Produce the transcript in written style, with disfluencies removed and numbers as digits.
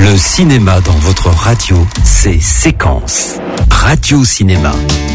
Le cinéma dans votre radio, c'est Séquence. Radio Cinéma.